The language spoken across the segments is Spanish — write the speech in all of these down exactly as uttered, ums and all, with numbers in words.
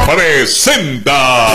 presenta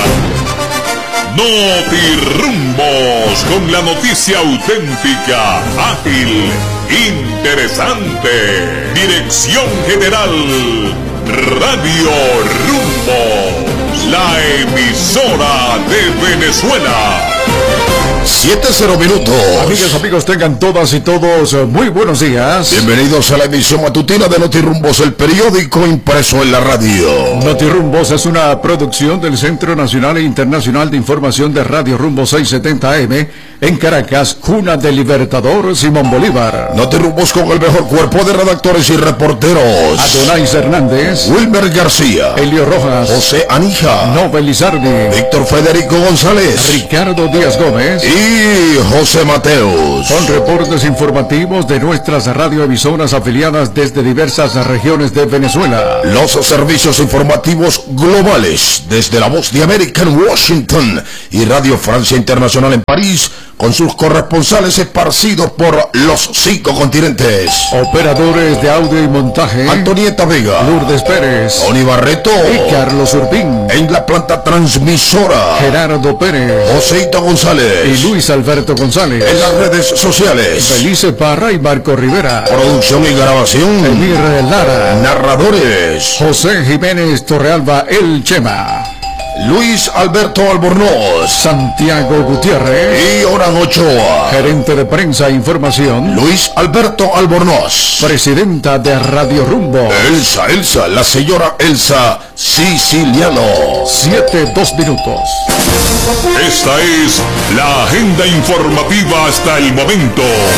Notirumbos, con la noticia auténtica, ágil, interesante. Dirección General Radio Rumbo, la emisora de Venezuela. siete cero minutos. Amigas, amigos, tengan todas y todos muy buenos días. Bienvenidos a la emisión matutina de Notirumbos, el periódico impreso en la radio. Notirumbos es una producción del Centro Nacional e Internacional de Información de Radio Rumbo seiscientos setenta A M en Caracas, cuna del Libertador Simón Bolívar. Notirumbos con el mejor cuerpo de redactores y reporteros: Adonais Hernández, Wilmer García, Elio Rojas, José Anija, Nobel Lizardi, Víctor Federico González, Ricardo Díaz Gómez y José Mateus. Con reportes informativos de nuestras radioemisoras afiliadas desde diversas regiones de Venezuela. Los servicios informativos globales desde La Voz de América en Washington y Radio Francia Internacional en París, con sus corresponsales esparcidos por los cinco continentes. Operadores de audio y montaje: Antonieta Vega, Lourdes Pérez, Tony Barreto y Carlos Urbín. En la planta transmisora, Gerardo Pérez, Joseita González y Luis Alberto González. En las redes sociales, Felice Parra y Marco Rivera. Producción y grabación, Emir Lara. Narradores, José Jiménez Torrealba El Chema, Luis Alberto Albornoz, Santiago Gutiérrez y Oran Ochoa. Gerente de prensa e información, Luis Alberto Albornoz. Presidenta de Radio Rumbo, Elsa, Elsa, la señora Elsa Siciliano. Siete, dos minutos. Esta es la agenda informativa hasta el momento.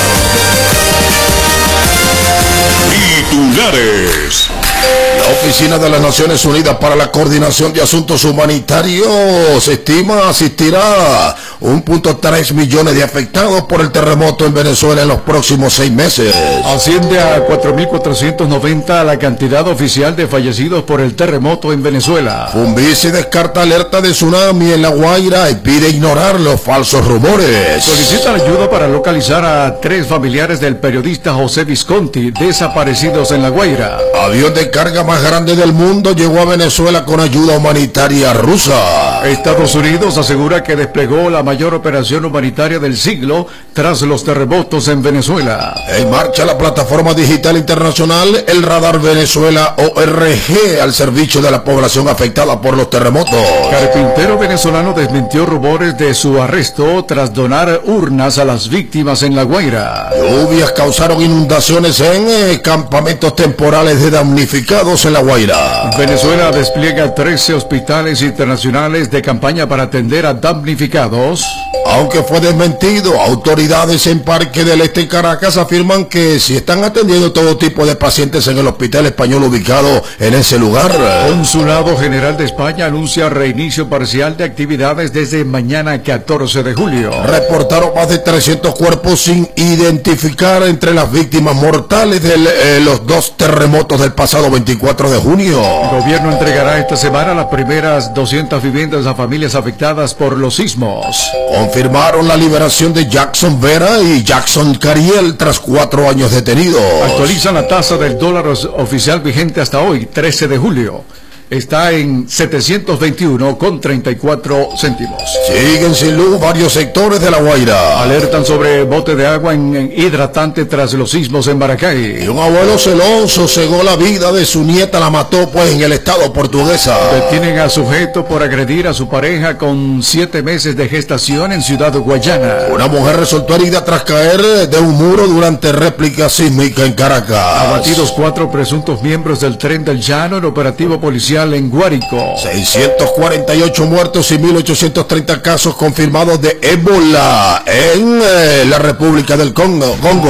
Titulares. La Oficina de las Naciones Unidas para la Coordinación de Asuntos Humanitarios estima asistirá uno punto tres millones de afectados por el terremoto en Venezuela en los próximos seis meses. Asciende a cuatro mil cuatrocientos noventa la cantidad oficial de fallecidos por el terremoto en Venezuela. Fumbici descarta alerta de tsunami en La Guaira y pide ignorar los falsos rumores. Solicita ayuda para localizar a tres familiares del periodista José Visconti, desaparecidos en La Guaira. Avión de carga más grande del mundo llegó a Venezuela con ayuda humanitaria rusa. Estados Unidos asegura que desplegó la mayor operación humanitaria del siglo tras los terremotos en Venezuela. En marcha la plataforma digital internacional El Radar Venezuela O R G al servicio de la población afectada por los terremotos. Carpintero venezolano desmintió rumores de su arresto tras donar urnas a las víctimas en La Guaira. Lluvias causaron inundaciones en eh, campamentos temporales de damnificados en La Guaira. Venezuela despliega trece hospitales internacionales de campaña para atender a damnificados. Aunque fue desmentido, autoridades en Parque del Este y Caracas afirman que si están atendiendo todo tipo de pacientes en el hospital español ubicado en ese lugar. Consulado General de España anuncia reinicio parcial de actividades desde mañana catorce de julio. Reportaron más de trescientos cuerpos sin identificar entre las víctimas mortales de eh, los dos terremotos del pasado veinticuatro de junio. El gobierno entregará esta semana las primeras doscientas viviendas a familias afectadas por los sismos. Confirmaron la liberación de Jackson Vera y Jackson Cariel tras cuatro años detenidos. Actualizan la tasa del dólar oficial vigente hasta hoy, trece de julio. Está en setecientos veintiuno con treinta y cuatro céntimos. Siguen sin luz varios sectores de La Guaira. Alertan sobre bote de agua en, en hidratante tras los sismos en Maracay. Y un abuelo celoso cegó la vida de su nieta, la mató pues en el estado portuguesa. Detienen a sujeto por agredir a su pareja con siete meses de gestación en Ciudad Guayana. Una mujer resultó herida tras caer de un muro durante réplica sísmica en Caracas. Abatidos cuatro presuntos miembros del Tren del Llano en operativo policial en Guárico. seiscientos cuarenta y ocho muertos y mil ochocientos treinta casos confirmados de ébola en eh, la República del Congo. Congo.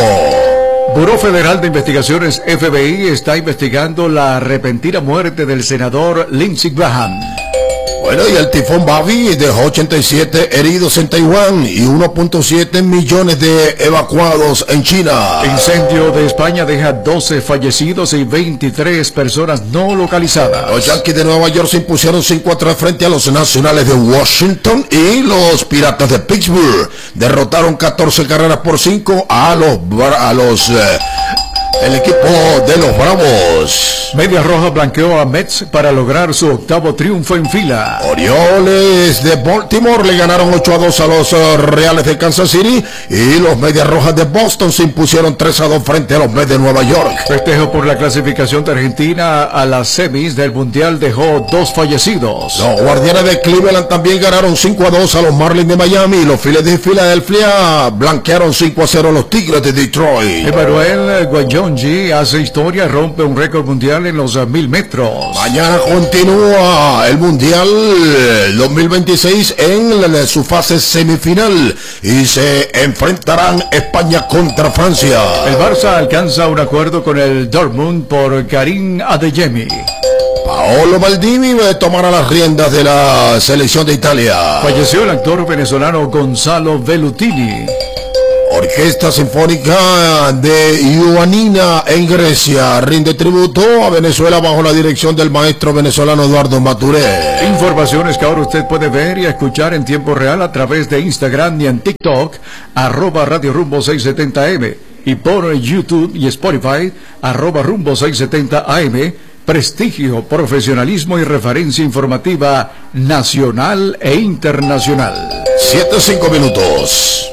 Buró Federal de Investigaciones F B I está investigando la repentina muerte del senador Lindsey Graham. Bueno, y el tifón Babi dejó ochenta y siete heridos en Taiwán y uno punto siete millones de evacuados en China. Incendio de España deja doce fallecidos y veintitrés personas no localizadas. Los Yankees de Nueva York se impusieron cinco a tres frente a los Nacionales de Washington y los Piratas de Pittsburgh derrotaron catorce carreras por cinco a los, a los eh, el equipo de los Bravos. Media Roja blanqueó a Mets para lograr su octavo triunfo en fila. Orioles de Baltimore le ganaron ocho a dos a los uh, Reales de Kansas City y los Medias Rojas de Boston se impusieron tres a dos frente a los Mets de Nueva York. Festejo por la clasificación de Argentina a las semis del Mundial dejó dos fallecidos. Los Guardianes de Cleveland también ganaron cinco a dos a los Marlins de Miami y los Phillies de Filadelfia blanquearon cinco a cero a los Tigres de Detroit. Emmanuel Guayonji hace historia, rompe un récord mundial en los mil metros. Mañana continúa el Mundial dos mil veintiséis en su fase semifinal y se enfrentarán España contra Francia. El Barça alcanza un acuerdo con el Dortmund por Karim Adeyemi. Paolo Maldini tomará las riendas de la selección de Italia. Falleció el actor venezolano Gonzalo Velutini. Orquesta Sinfónica de Ioannina en Grecia rinde tributo a Venezuela bajo la dirección del maestro venezolano Eduardo Maturé. Informaciones que ahora usted puede ver y escuchar en tiempo real a través de Instagram y en TikTok, arroba Radio Rumbo seiscientos setenta A M, y por YouTube y Spotify, arroba Rumbo seiscientos setenta A M. Prestigio, profesionalismo y referencia informativa nacional e internacional. Siete, cinco minutos.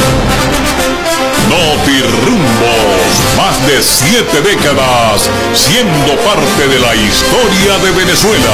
Notirumbos, más de siete décadas siendo parte de la historia de Venezuela.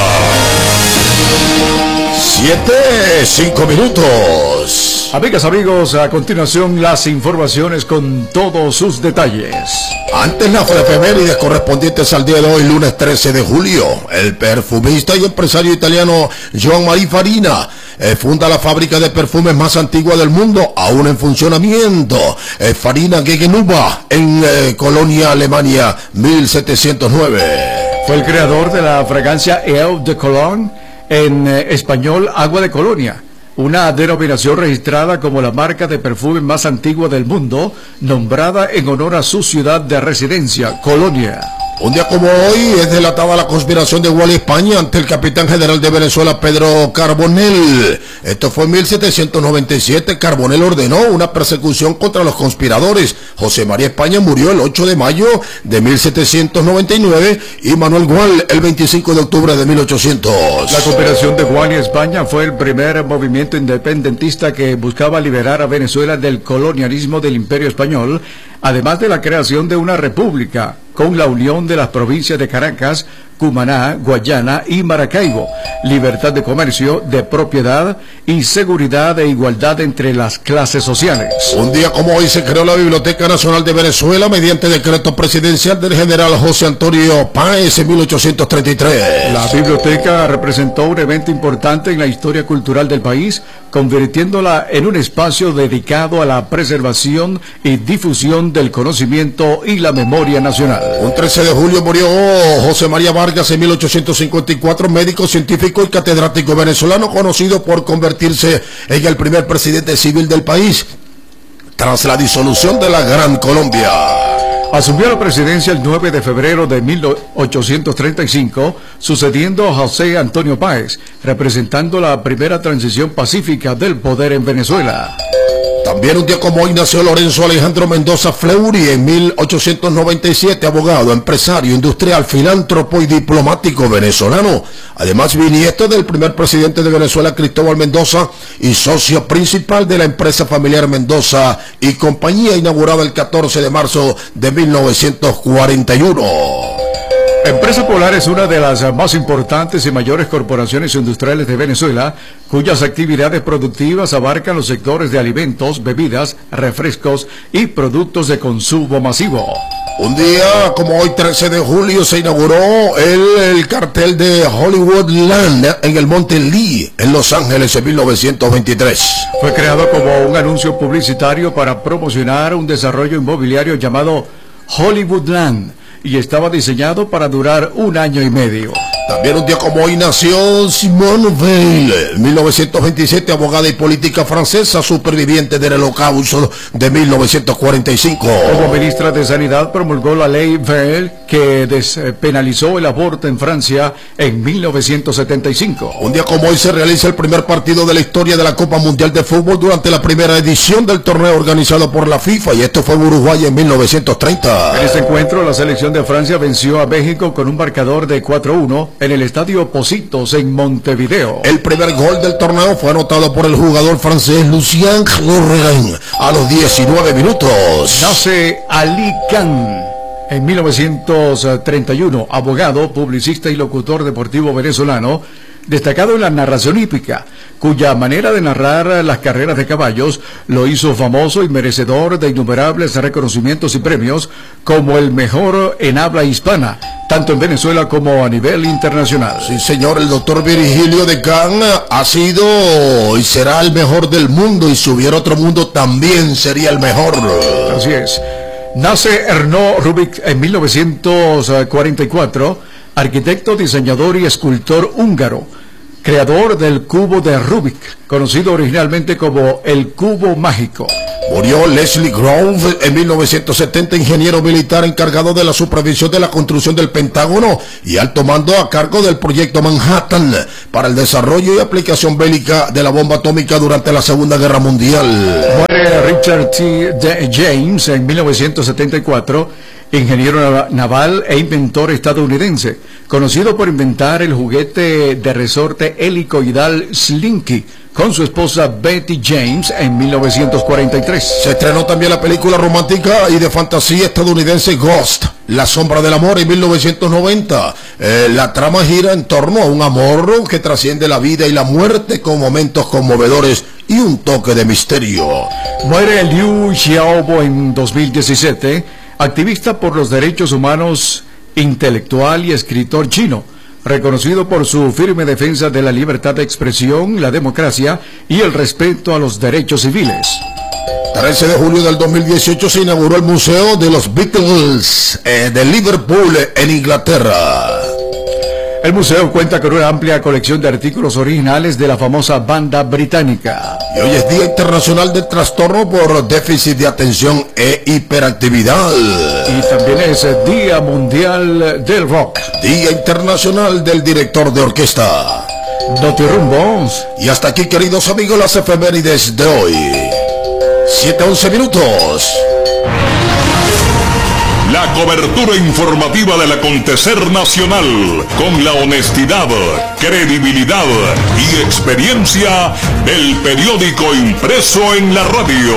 Siete, cinco minutos. Amigas, amigos, a continuación las informaciones con todos sus detalles. Antes las efemérides correspondientes al día de hoy, lunes trece de julio. El perfumista y empresario italiano Jean-Marie Farina eh, funda la fábrica de perfumes más antigua del mundo, aún en funcionamiento. Eh, Farina Gegenüber, en eh, Colonia, Alemania, mil setecientos nueve. Fue el creador de la fragancia Eau de Cologne, en eh, español Agua de Colonia, una denominación registrada como la marca de perfume más antigua del mundo, nombrada en honor a su ciudad de residencia, Colonia. Un día como hoy es delatada la conspiración de Gual España ante el capitán general de Venezuela, Pedro Carbonell. Esto fue en mil setecientos noventa y siete. Carbonell ordenó una persecución contra los conspiradores. José María España murió el ocho de mayo de mil setecientos noventa y nueve y Manuel Gual el veinticinco de octubre de mil ochocientos. La conspiración de Gual y España fue el primer movimiento independentista que buscaba liberar a Venezuela del colonialismo del Imperio Español, además de la creación de una república con la unión de las provincias de Caracas, Cumaná, Guayana y Maracaibo, libertad de comercio, de propiedad y seguridad e igualdad entre las clases sociales. Un día como hoy se creó la Biblioteca Nacional de Venezuela mediante decreto presidencial del general José Antonio Páez en mil ochocientos treinta y tres. La biblioteca representó un evento importante en la historia cultural del país, convirtiéndola en un espacio dedicado a la preservación y difusión del conocimiento y la memoria nacional. Un trece de julio murió José María Vargas en mil ochocientos cincuenta y cuatro, médico, científico y catedrático venezolano, conocido por convertirse en el primer presidente civil del país tras la disolución de la Gran Colombia. Asumió la presidencia el nueve de febrero de mil ochocientos treinta y cinco, sucediendo a José Antonio Páez, representando la primera transición pacífica del poder en Venezuela. También un día como hoy nació Lorenzo Alejandro Mendoza Fleury en mil ochocientos noventa y siete, abogado, empresario, industrial, filántropo y diplomático venezolano. Además, bisnieto del primer presidente de Venezuela, Cristóbal Mendoza, y socio principal de la empresa familiar Mendoza y compañía, inaugurada el catorce de marzo de mil novecientos cuarenta y uno. Empresa Polar es una de las más importantes y mayores corporaciones industriales de Venezuela, cuyas actividades productivas abarcan los sectores de alimentos, bebidas, refrescos y productos de consumo masivo. Un día como hoy, trece de julio, se inauguró el, el cartel de Hollywoodland en el Monte Lee, en Los Ángeles, en mil novecientos veintitrés. Fue creado como un anuncio publicitario para promocionar un desarrollo inmobiliario llamado Hollywoodland, y estaba diseñado para durar un año y medio. También un día como hoy nació Simone Veil, en mil novecientos veintisiete, abogada y política francesa, superviviente del Holocausto de mil novecientos cuarenta y cinco. Como ministra de Sanidad promulgó la ley Veil que despenalizó el aborto en Francia en mil novecientos setenta y cinco. Un día como hoy se realiza el primer partido de la historia de la Copa Mundial de Fútbol durante la primera edición del torneo organizado por la FIFA, y esto fue en Uruguay en mil novecientos treinta. En este encuentro la selección de Francia venció a México con un marcador de cuatro a uno en el estadio Pocitos en Montevideo. El primer gol del torneo fue anotado por el jugador francés Lucien Chlorrein a los diecinueve minutos. Nace Ali Khan en mil novecientos treinta y uno, abogado, publicista y locutor deportivo venezolano, destacado en la narración hípica, cuya manera de narrar las carreras de caballos lo hizo famoso y merecedor de innumerables reconocimientos y premios como el mejor en habla hispana, tanto en Venezuela como a nivel internacional. Sí, señor, el doctor Virgilio de Can ha sido y será el mejor del mundo, y si hubiera otro mundo también sería el mejor. Así es. Nace Erno Rubik en mil novecientos cuarenta y cuatro, arquitecto, diseñador y escultor húngaro, creador del cubo de Rubik, conocido originalmente como el cubo mágico. Murió Leslie Groves en mil novecientos setenta, ingeniero militar encargado de la supervisión de la construcción del Pentágono y alto mando a cargo del proyecto Manhattan para el desarrollo y aplicación bélica de la bomba atómica durante la Segunda Guerra Mundial. Muere Richard T. James en mil novecientos setenta y cuatro, ingeniero naval e inventor estadounidense, conocido por inventar el juguete de resorte helicoidal Slinky con su esposa Betty James en mil novecientos cuarenta y tres. Se estrenó también la película romántica y de fantasía estadounidense Ghost, La sombra del amor, en mil novecientos noventa. Eh, la trama gira en torno a un amor que trasciende la vida y la muerte con momentos conmovedores y un toque de misterio. Muere Liu Xiaobo en dos mil diecisiete, activista por los derechos humanos, intelectual y escritor chino, reconocido por su firme defensa de la libertad de expresión, la democracia y el respeto a los derechos civiles. trece de julio del dos mil dieciocho se inauguró el Museo de los Beatles eh, de Liverpool, en Inglaterra. El museo cuenta con una amplia colección de artículos originales de la famosa banda británica. Y hoy es Día Internacional del Trastorno por Déficit de Atención e Hiperactividad. Y también es Día Mundial del Rock. Día Internacional del Director de Orquesta. Notirumbos. Y hasta aquí, queridos amigos, las efemérides de hoy. siete a once minutos. La cobertura informativa del acontecer nacional, con la honestidad, credibilidad y experiencia del periódico impreso en la radio.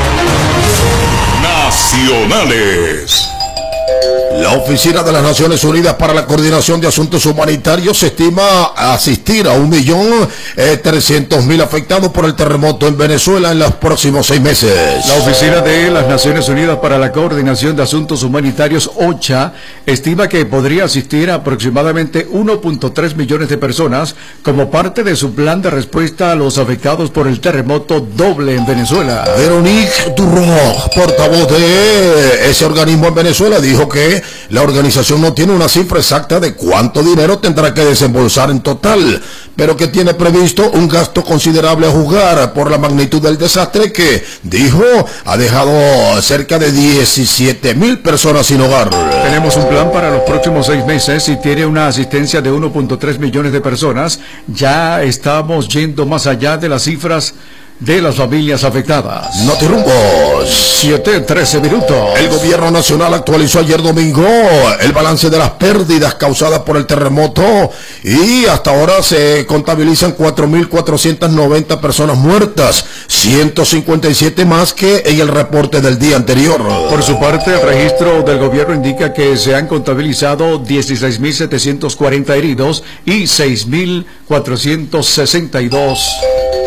Nacionales. La Oficina de las Naciones Unidas para la Coordinación de Asuntos Humanitarios estima asistir a un millón trescientos mil afectados por el terremoto en Venezuela en los próximos seis meses. La Oficina de las Naciones Unidas para la Coordinación de Asuntos Humanitarios, OCHA, estima que podría asistir a aproximadamente uno punto tres millones de personas como parte de su plan de respuesta a los afectados por el terremoto doble en Venezuela. Veronique Durand, portavoz de ese organismo en Venezuela, dijo que la organización no tiene una cifra exacta de cuánto dinero tendrá que desembolsar en total, pero que tiene previsto un gasto considerable a jugar por la magnitud del desastre que, dijo, ha dejado cerca de diecisiete mil personas sin hogar. Tenemos un plan para los próximos seis meses y tiene una asistencia de uno punto tres millones de personas. Ya estamos yendo más allá de las cifras de las familias afectadas. Notirumbos. siete trece minutos. El gobierno nacional actualizó ayer domingo el balance de las pérdidas causadas por el terremoto y hasta ahora se contabilizan cuatro mil cuatrocientas noventa personas muertas, ciento cincuenta y siete más que en el reporte del día anterior. Por su parte, el registro del gobierno indica que se han contabilizado dieciséis mil setecientos cuarenta heridos y seis mil cuatrocientos sesenta y dos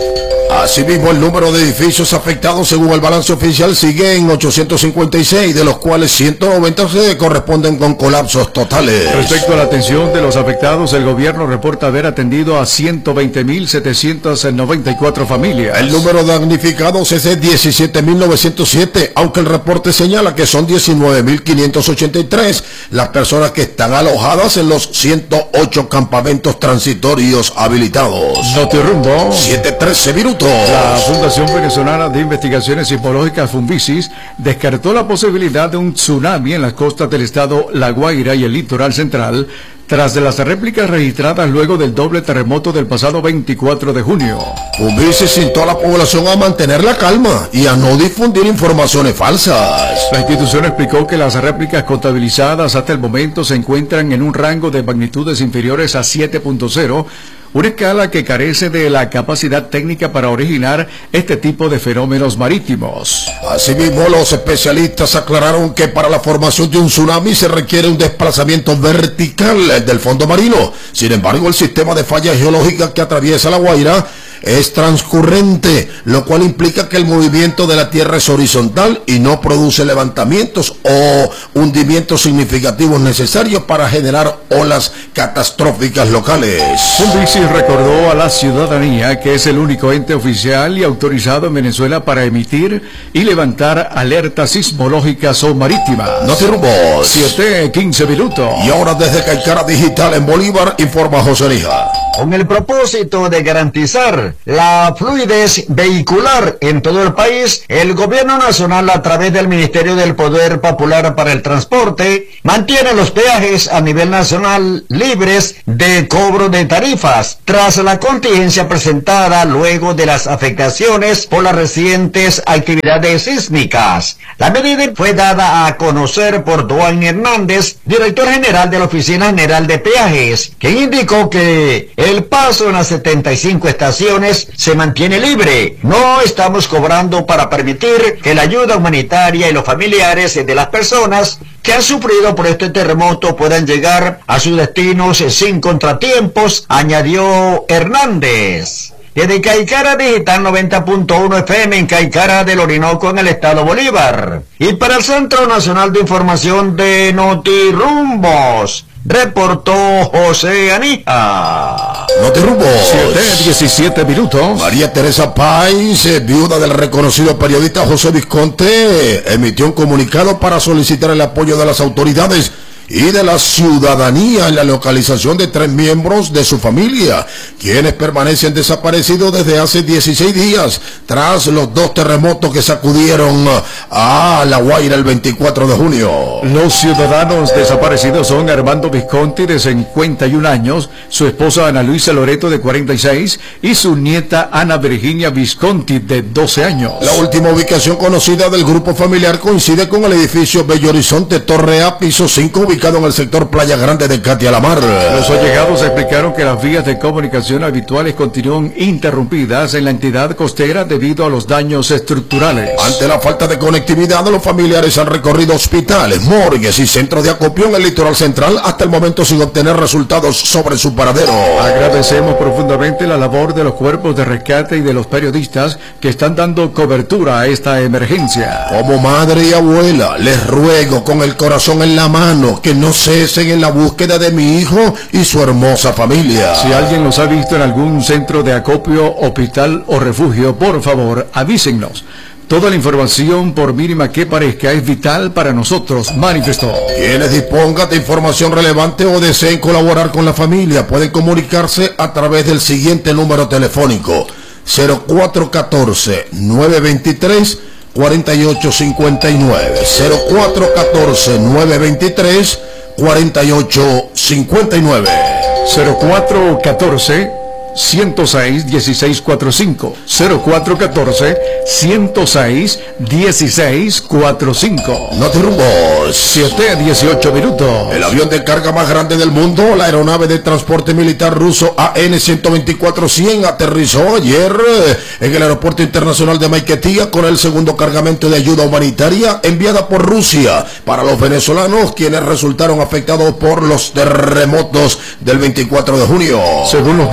Asimismo, el número de edificios afectados según el balance oficial sigue en ochocientos cincuenta y seis, de los cuales ciento noventa se corresponden con colapsos totales. Respecto a la atención de los afectados, el gobierno reporta haber atendido a ciento veinte mil setecientos noventa y cuatro familias. El número de damnificados es de diecisiete mil novecientos siete, aunque el reporte señala que son diecinueve mil quinientos ochenta y tres las personas que están alojadas en los ciento ocho campamentos transitorios habilitados. Notirumbo. siete trece minutos. La Fundación Venezolana de Investigaciones Sismológicas Funvisis descartó la posibilidad de un tsunami en las costas del estado La Guaira y el litoral central, tras de las réplicas registradas luego del doble terremoto del pasado veinticuatro de junio. Funvisis instó a la población a mantener la calma y a no difundir informaciones falsas. La institución explicó que las réplicas contabilizadas hasta el momento se encuentran en un rango de magnitudes inferiores a siete punto cero, una escala que carece de la capacidad técnica para originar este tipo de fenómenos marítimos. Asimismo, los especialistas aclararon que para la formación de un tsunami se requiere un desplazamiento vertical del fondo marino. Sin embargo, el sistema de falla geológica que atraviesa La Guaira es transcurrente, lo cual implica que el movimiento de la Tierra es horizontal y no produce levantamientos o hundimientos significativos necesarios para generar olas catastróficas locales. Funvisis recordó a la ciudadanía que es el único ente oficial y autorizado en Venezuela para emitir y levantar alertas sismológicas o marítimas. Notirrumbos. siete quince minutos. Y ahora desde Caicara Digital en Bolívar, informa José Lija. Con el propósito de garantizar la fluidez vehicular en todo el país, el Gobierno Nacional, a través del Ministerio del Poder Popular para el Transporte, mantiene los peajes a nivel nacional libres de cobro de tarifas, tras la contingencia presentada luego de las afectaciones por las recientes actividades sísmicas. La medida fue dada a conocer por Duane Hernández, director general de la Oficina General de Peajes, quien indicó que el paso en las setenta y cinco estaciones se mantiene libre. No estamos cobrando para permitir que la ayuda humanitaria y los familiares de las personas que han sufrido por este terremoto puedan llegar a sus destinos sin contratiempos, añadió Hernández. Desde Caicara Digital noventa punto uno F M en Caicara del Orinoco en el estado Bolívar. Y para el Centro Nacional de Información de Notirumbos, reportó José Anija. Notirumbos. siete diecisiete minutos. María Teresa Páez, viuda del reconocido periodista José Visconti, emitió un comunicado para solicitar el apoyo de las autoridades y de la ciudadanía en la localización de tres miembros de su familia, quienes permanecen desaparecidos desde hace dieciséis días, tras los dos terremotos que sacudieron a La Guaira el veinticuatro de junio. Los ciudadanos desaparecidos son Armando Visconti, de cincuenta y un años, su esposa Ana Luisa Loreto, de cuarenta y seis, y su nieta Ana Virginia Visconti, de doce años. La última ubicación conocida del grupo familiar coincide con el edificio Bello Horizonte Torre A, piso cinco, ubicado en el sector Playa Grande de Catia La Mar. Los allegados explicaron que las vías de comunicación habituales continúan interrumpidas en la entidad costera debido a los daños estructurales. Ante la falta de conectividad, los familiares han recorrido hospitales, morgues y centros de acopio en el litoral central, hasta el momento sin obtener resultados sobre su paradero. Agradecemos profundamente la labor de los cuerpos de rescate y de los periodistas que están dando cobertura a esta emergencia. Como madre y abuela, les ruego con el corazón en la mano que no cesen en la búsqueda de mi hijo y su hermosa familia. Si alguien los ha visto en algún centro de acopio, hospital o refugio, por favor, avísennos. Toda la información, por mínima que parezca, es vital para nosotros, manifestó. Quienes dispongan de información relevante o deseen colaborar con la familia pueden comunicarse a través del siguiente número telefónico: cero cuatro uno cuatro, nueve dos tres, cuatro ocho cinco nueve, cero cuatro uno cuatro, nueve dos tres, cuatro ocho cinco nueve, cero cuatro uno cuatro, uno cero seis, uno seis cuatro cinco, cero cuatro uno cuatro, uno cero seis, uno seis cuatro cinco. Notirumbos. siete dieciocho minutos. El avión de carga más grande del mundo, la aeronave de transporte militar ruso A N ciento veinticuatro cien, aterrizó ayer en el aeropuerto internacional de Maiquetía con el segundo cargamento de ayuda humanitaria enviada por Rusia para los venezolanos, quienes resultaron afectados por los terremotos del veinticuatro de junio. Según los medios rusos,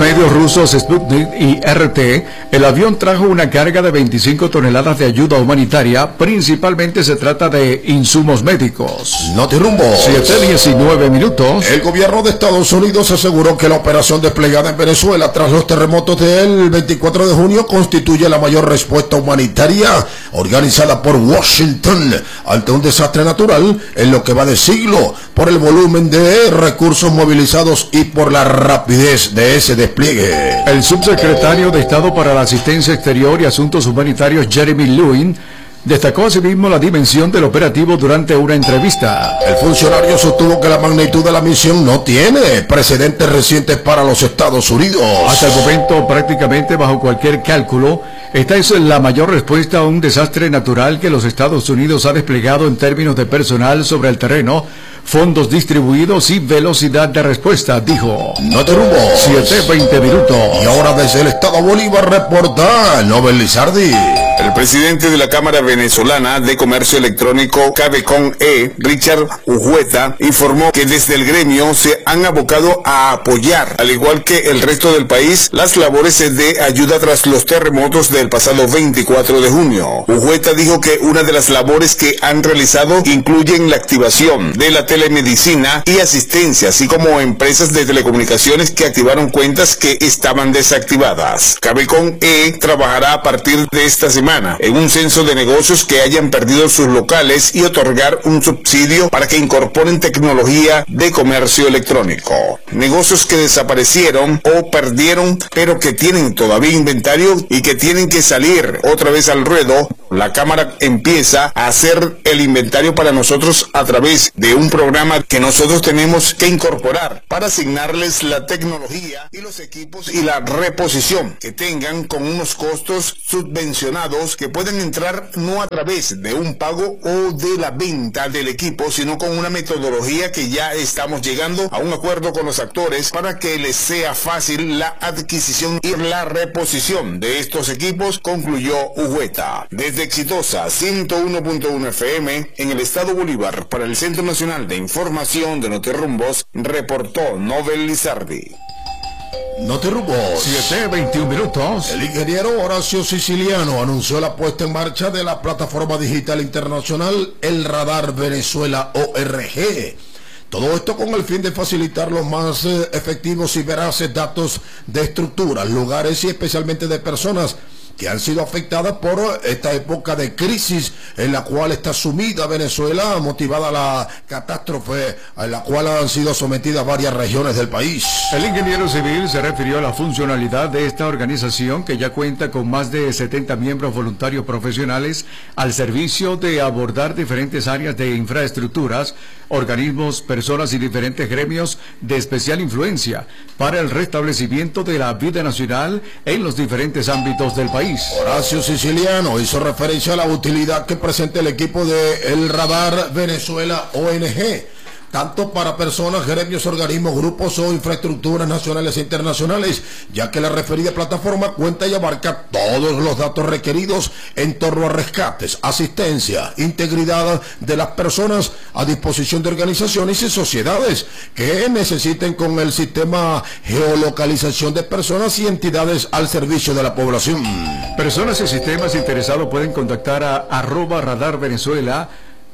rusos Sputnik y R T, el avión trajo una carga de veinticinco toneladas de ayuda humanitaria. Principalmente se trata de insumos médicos. Notirumbo. siete diecinueve minutos. El gobierno de Estados Unidos aseguró que la operación desplegada en Venezuela tras los terremotos del veinticuatro de junio constituye la mayor respuesta humanitaria organizada por Washington ante un desastre natural en lo que va de siglo, por el volumen de recursos movilizados y por la rapidez de ese despliegue. El subsecretario de Estado para la Asistencia Exterior y Asuntos Humanitarios, Jeremy Lewin, destacó asimismo la dimensión del operativo durante una entrevista. El funcionario sostuvo que la magnitud de la misión no tiene precedentes recientes para los Estados Unidos. Hasta el momento, prácticamente bajo cualquier cálculo, esta es la mayor respuesta a un desastre natural que los Estados Unidos ha desplegado en términos de personal sobre el terreno, fondos distribuidos y velocidad de respuesta, dijo. Notirumbo. siete veinte minutos. Y ahora desde el Estado Bolívar reporta Nobel Lizardi. El presidente de la Cámara Venezolana de Comercio Electrónico Cabecon-E, Richard Ujueta, informó que desde el gremio se han abocado a apoyar, al igual que el resto del país, las labores de ayuda tras los terremotos del pasado veinticuatro de junio. Ujueta dijo que una de las labores que han realizado incluyen la activación de la telemedicina y asistencia, así como empresas de telecomunicaciones que activaron cuentas que estaban desactivadas. Cabecon-E trabajará a partir de esta semana en un censo de negocios que hayan perdido sus locales y otorgar un subsidio para que incorporen tecnología de comercio electrónico. Negocios que desaparecieron o perdieron, pero que tienen todavía inventario y que tienen que salir otra vez al ruedo. La Cámara empieza a hacer el inventario para nosotros a través de un programa que nosotros tenemos que incorporar para asignarles la tecnología y los equipos y la reposición que tengan con unos costos subvencionados que pueden entrar no a través de un pago o de la venta del equipo, sino con una metodología que ya estamos llegando a un acuerdo con los actores para que les sea fácil la adquisición y la reposición de estos equipos, concluyó Ujueta. Desde Exitosa ciento uno punto uno F M en el Estado Bolívar para el Centro Nacional de Información de Notirrumbos, reportó Nobel Lizardi. Notirrumbos. siete veintiuno minutos. El ingeniero Horacio Siciliano anunció la puesta en marcha de la plataforma digital internacional El Radar Venezuela O R G. Todo esto con el fin de facilitar los más eh, efectivos y veraces datos de estructuras, lugares y especialmente de personas que han sido afectadas por esta época de crisis en la cual está sumida Venezuela, motivada la catástrofe en la cual han sido sometidas varias regiones del país. El ingeniero civil se refirió a la funcionalidad de esta organización, que ya cuenta con más de setenta miembros voluntarios profesionales al servicio de abordar diferentes áreas de infraestructuras, organismos, personas y diferentes gremios de especial influencia para el restablecimiento de la vida nacional en los diferentes ámbitos del país. Horacio Siciliano hizo referencia a la utilidad que presenta el equipo de El Radar Venezuela O N G, tanto para personas, gremios, organismos, grupos o infraestructuras nacionales e internacionales, ya que la referida plataforma cuenta y abarca todos los datos requeridos en torno a rescates, asistencia, integridad de las personas a disposición de organizaciones y sociedades que necesiten con el sistema geolocalización de personas y entidades al servicio de la población. Personas y sistemas interesados pueden contactar a arroba radar Venezuela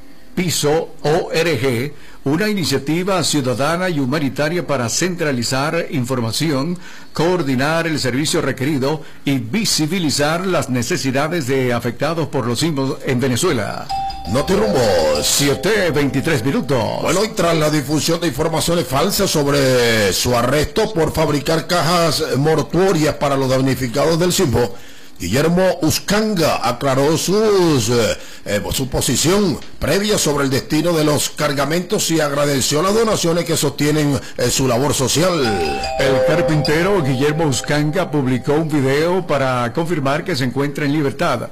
Piso O R G, una iniciativa ciudadana y humanitaria para centralizar información, coordinar el servicio requerido y visibilizar las necesidades de afectados por los sismos en Venezuela. Notirrumbos. siete veintitrés minutos. Bueno, y tras la difusión de informaciones falsas sobre su arresto por fabricar cajas mortuorias para los damnificados del sismo, Guillermo Uscanga aclaró sus, eh, eh, su posición previa sobre el destino de los cargamentos y agradeció las donaciones que sostienen eh, su labor social. El carpintero Guillermo Uscanga publicó un video para confirmar que se encuentra en libertad.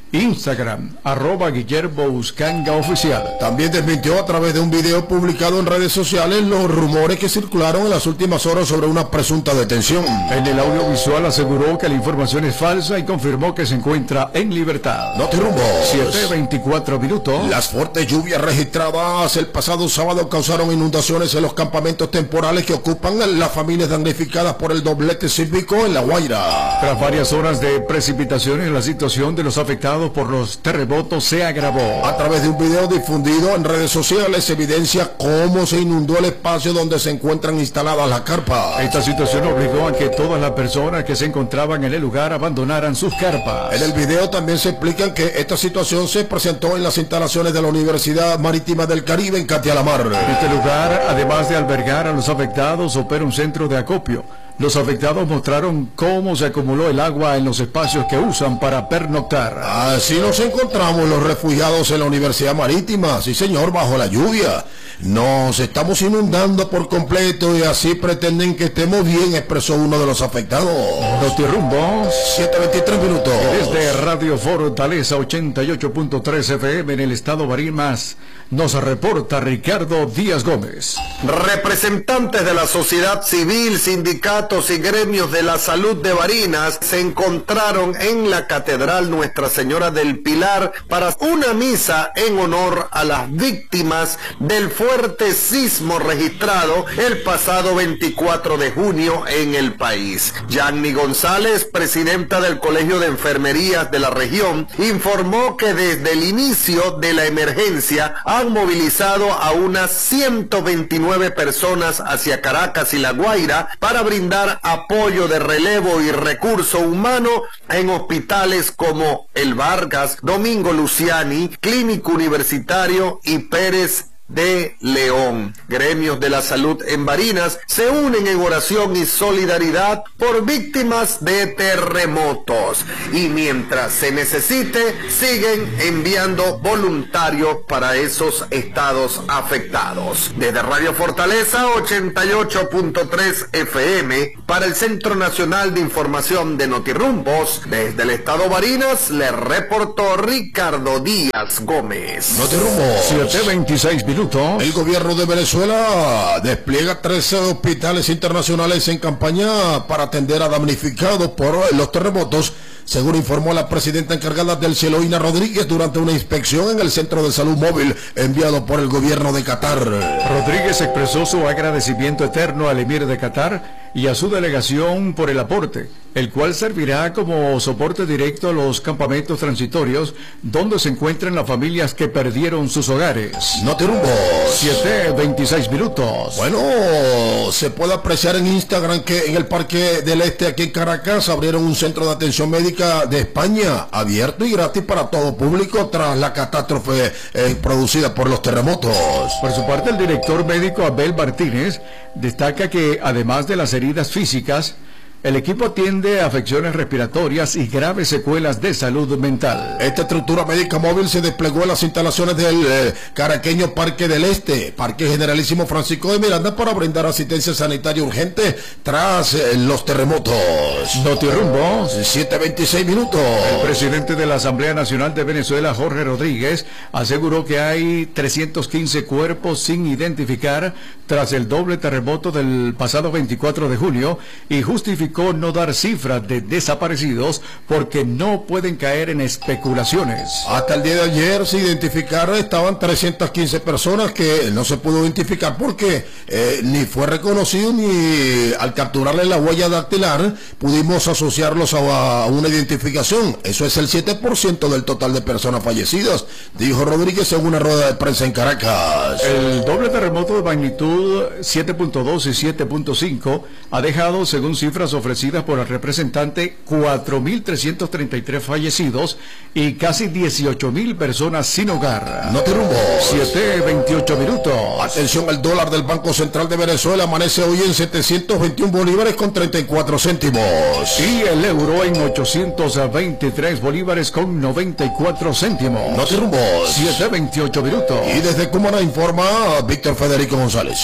Instagram, arroba Guillermo Uscanga Oficial. También desmintió a través de un video publicado en redes sociales los rumores que circularon en las últimas horas sobre una presunta detención. En el audiovisual aseguró que la información es falsa y confirmó que se encuentra en libertad. Notirumbo. siete veinticuatro minutos. Las fuertes lluvias registradas el pasado sábado causaron inundaciones en los campamentos temporales que ocupan las familias damnificadas por el doblete sísmico en La Guaira. Tras varias horas de precipitaciones, la situación de los afectados por los terremotos se agravó. A través de un video difundido en redes sociales se evidencia cómo se inundó el espacio donde se encuentran instaladas las carpas. Esta situación obligó a que todas las personas que se encontraban en el lugar abandonaran sus carpas. En el video también se explica que esta situación se presentó en las instalaciones de la Universidad Marítima del Caribe en Catialamar. Este lugar, además de albergar a los afectados, opera un centro de acopio. Los afectados mostraron cómo se acumuló el agua en los espacios que usan para pernoctar. Así nos encontramos los refugiados en la Universidad Marítima, sí señor, bajo la lluvia. Nos estamos inundando por completo y así pretenden que estemos bien, expresó uno de los afectados. Notirumbo, siete veintitrés minutos. Desde Radio Fortaleza ochenta y ocho punto tres F M en el estado Barinas, nos reporta Ricardo Díaz Gómez. Representantes de la sociedad civil, sindicatos y gremios de la salud de Barinas se encontraron en la Catedral Nuestra Señora del Pilar para una misa en honor a las víctimas del fuerte sismo registrado el pasado veinticuatro de junio en el país. Yanni González, presidenta del Colegio de Enfermerías de la región, informó que desde el inicio de la emergencia han movilizado a unas ciento veintinueve personas hacia Caracas y La Guaira para brindar apoyo de relevo y recurso humano en hospitales como El Vargas, Domingo Luciani, Clínico Universitario y Pérez de León. Gremios de la salud en Barinas se unen en oración y solidaridad por víctimas de terremotos y mientras se necesite siguen enviando voluntarios para esos estados afectados. Desde Radio Fortaleza ochenta y ocho punto tres F M para el Centro Nacional de Información de Notirumbos, desde el estado Barinas le reportó Ricardo Díaz Gómez. Notirumbos. siete veintiséis minutos. El gobierno de Venezuela despliega trece hospitales internacionales en campaña para atender a damnificados por los terremotos, según informó la presidenta encargada del cielo, Ina Rodríguez, durante una inspección en el centro de salud móvil enviado por el gobierno de Qatar. Rodríguez expresó su agradecimiento eterno al emir de Qatar y a su delegación por el aporte, el cual servirá como soporte directo a los campamentos transitorios donde se encuentran las familias que perdieron sus hogares. Notirumbos. siete veintiséis minutos. Bueno, se puede apreciar en Instagram que en el Parque del Este, aquí en Caracas, abrieron un centro de atención médica de España, abierto y gratis para todo público tras la catástrofe eh, producida por los terremotos. Por su parte, el director médico Abel Martínez destaca que además de las heridas físicas, el equipo atiende afecciones respiratorias y graves secuelas de salud mental. Esta estructura médica móvil se desplegó en las instalaciones del eh, caraqueño Parque del Este, Parque Generalísimo Francisco de Miranda, para brindar asistencia sanitaria urgente tras eh, los terremotos. Notirumbo, siete veintiséis minutos. El presidente de la Asamblea Nacional de Venezuela, Jorge Rodríguez, aseguró que hay trescientos quince cuerpos sin identificar tras el doble terremoto del pasado veinticuatro de junio y justificó no dar cifras de desaparecidos porque no pueden caer en especulaciones. Hasta el día de ayer se identificaron, estaban trescientas quince personas que no se pudo identificar porque eh, ni fue reconocido ni al capturarle la huella dactilar pudimos asociarlos a, a una identificación. Eso es el siete por ciento del total de personas fallecidas, dijo Rodríguez en una rueda de prensa en Caracas. El doble terremoto de magnitud siete punto dos y siete punto cinco ha dejado, según cifras ofrecidas por el representante, cuatro mil trescientos treinta y tres fallecidos y casi dieciocho mil personas sin hogar. Notirumbos. siete veintiocho minutos. Atención, el dólar del Banco Central de Venezuela amanece hoy en setecientos veintiún bolívares con treinta y cuatro céntimos. Y el euro en ochocientos veintitrés bolívares con noventa y cuatro céntimos. Notirumbos. siete veintiocho minutos. Y desde Cumaná informa Víctor Federico González.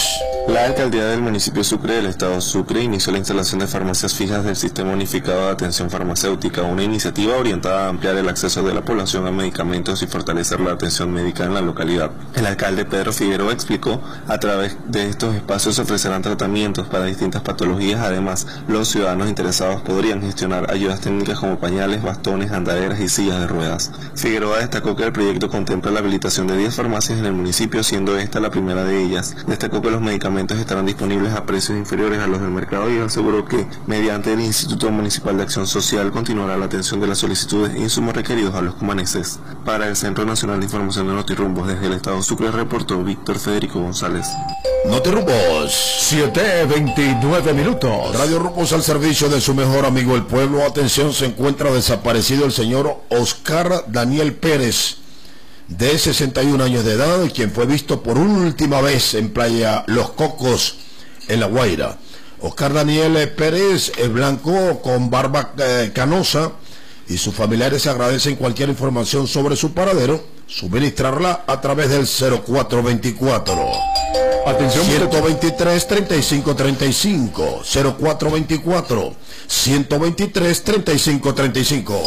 La alcaldía del municipio Sucre del estado Sucre inició la instalación de farmacias fijas del Sistema Unificado de Atención Farmacéutica, una iniciativa orientada a ampliar el acceso de la población a medicamentos y fortalecer la atención médica en la localidad. El alcalde Pedro Figueroa explicó, a través de estos espacios se ofrecerán tratamientos para distintas patologías. Además, los ciudadanos interesados podrían gestionar ayudas técnicas como pañales, bastones, andaderas y sillas de ruedas. Figueroa destacó que el proyecto contempla la habilitación de diez farmacias en el municipio, siendo esta la primera de ellas. Destacó que los medicamentos estarán disponibles a precios inferiores a los del mercado y aseguró que, mediante el Instituto Municipal de Acción Social, continuará la atención de las solicitudes e insumos requeridos a los cumaneses. Para el Centro Nacional de Información de Notirrumbos, desde el estado Sucre, reportó Víctor Federico González. Notirrumbos, siete veintinueve minutos. Radio Rumbos al servicio de su mejor amigo el pueblo. Atención, se encuentra desaparecido el señor Oscar Daniel Pérez, de sesenta y un años de edad, quien fue visto por última vez en Playa Los Cocos, en La Guaira. Oscar Daniel Pérez es blanco, con barba eh, canosa, y sus familiares agradecen cualquier información sobre su paradero, suministrarla a través del cero cuatro veinticuatro. Atención, ciento veintitrés, treinta y cinco treinta y cinco, cero cuatro veinticuatro, ciento veintitrés, treinta y cinco treinta y cinco.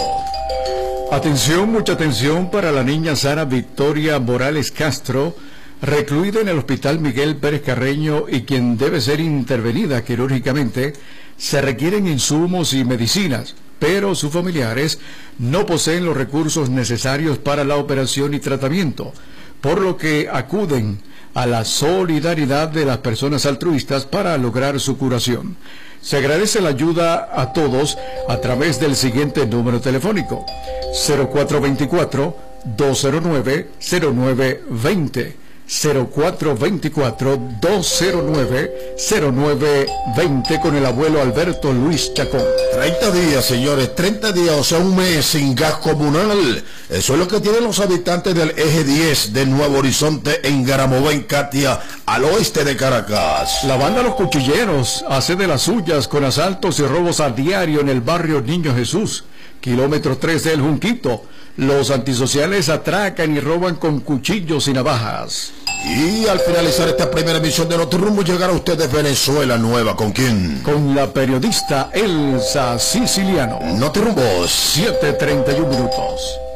Atención, mucha atención para la niña Sara Victoria Morales Castro, recluida en el Hospital Miguel Pérez Carreño y quien debe ser intervenida quirúrgicamente. Se requieren insumos y medicinas, pero sus familiares no poseen los recursos necesarios para la operación y tratamiento, por lo que acuden a la solidaridad de las personas altruistas para lograr su curación. Se agradece la ayuda a todos a través del siguiente número telefónico: cero cuatro veinticuatro, dos cero nueve, cero nueve veinte, cero cuatro veinticuatro, dos cero nueve, cero nueve veinte, con el abuelo Alberto Luis Chacón. treinta días, señores, treinta días, o sea, un mes sin gas comunal. Eso es lo que tienen los habitantes del eje diez de Nuevo Horizonte en Garamobén, Katia, al oeste de Caracas. La banda Los Cuchilleros hace de las suyas con asaltos y robos a diario en el barrio Niño Jesús, kilómetro tres del Junquito. Los antisociales atracan y roban con cuchillos y navajas. Y al finalizar esta primera emisión de Notirrumbos, llegará usted de Venezuela Nueva. ¿Con quién? Con la periodista Elsa Siciliano. Notirrumbos, siete treinta y un minutos.